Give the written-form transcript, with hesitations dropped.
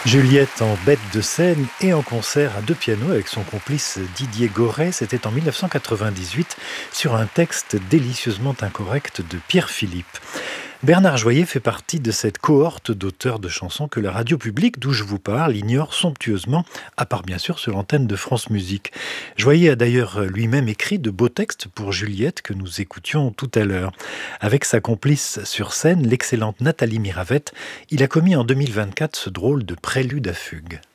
Juliette en bête de scène et en concert à deux pianos avec son complice Didier Goret, c'était en 1998 sur un texte délicieusement incorrect de Pierre Philippe. Bernard Joyer fait partie de cette cohorte d'auteurs de chansons que la radio publique d'où je vous parle ignore somptueusement, à part bien sûr sur l'antenne de France Musique. Joyer a d'ailleurs lui-même écrit de beaux textes pour Juliette que nous écoutions tout à l'heure. Avec sa complice sur scène, l'excellente Nathalie Miravette, il a commis en 2024 ce drôle de prélude à fugue.